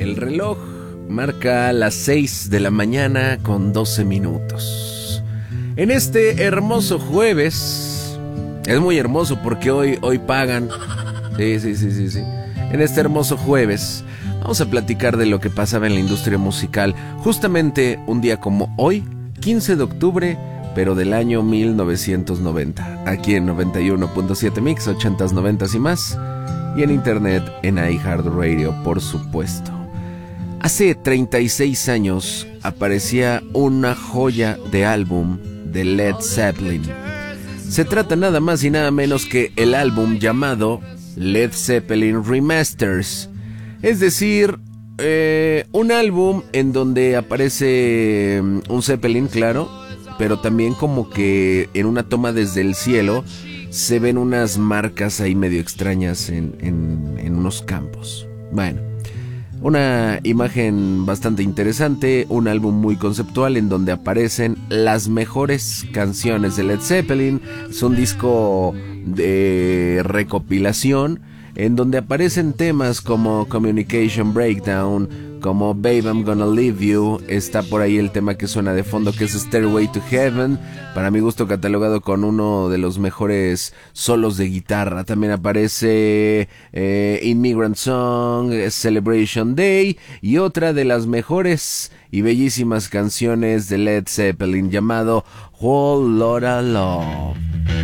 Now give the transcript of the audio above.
El reloj marca las 6 de la mañana con 12 minutos. En este hermoso jueves, es muy hermoso porque hoy pagan. Sí. En este hermoso jueves vamos a platicar de lo que pasaba en la industria musical. Justamente un día como hoy, 15 de octubre, pero del año 1990. Aquí en 91.7 Mix, 80s, 90s y más. Y en internet, en iHeartRadio, por supuesto. Hace 36 años aparecía una joya de álbum de Led Zeppelin. Se trata nada más y nada menos que el álbum llamado Led Zeppelin Remasters. Es decir, un álbum en donde aparece un Zeppelin, claro, pero también como que en una toma desde el cielo se ven unas marcas ahí medio extrañas en unos campos. Bueno, una imagen bastante interesante, un álbum muy conceptual en donde aparecen las mejores canciones de Led Zeppelin. Es un disco de recopilación en donde aparecen temas como Communication Breakdown, como Babe I'm Gonna Leave You. Está por ahí el tema que suena de fondo, que es Stairway to Heaven, para mi gusto catalogado con uno de los mejores solos de guitarra. También aparece Immigrant Song, Celebration Day, y otra de las mejores y bellísimas canciones de Led Zeppelin llamado Whole Lotta Love.